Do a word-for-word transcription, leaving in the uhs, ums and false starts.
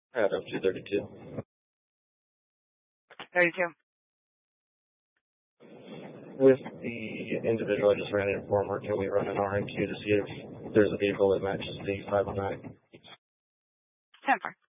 Adam two thirty-two. thirty-two. With the individual I just ran in for, can we run an R M Q to see if there's a vehicle that matches the five oh nine? ten four.